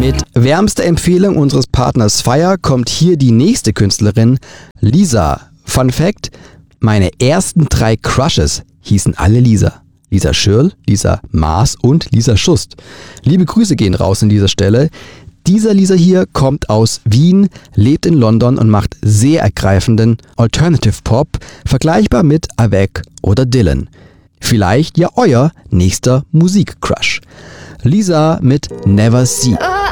Mit wärmster Empfehlung unseres Partners Fire kommt hier die nächste Künstlerin, Lisa. Fun Fact: Meine ersten 3 Crushes hießen alle Lisa. Lisa Schürl, Lisa Maas und Lisa Schust. Liebe Grüße gehen raus an dieser Stelle. Dieser Lisa hier kommt aus Wien, lebt in London und macht sehr ergreifenden Alternative Pop, vergleichbar mit Avec oder Dylan. Vielleicht ja euer nächster Musikcrush. Lisa mit Never See.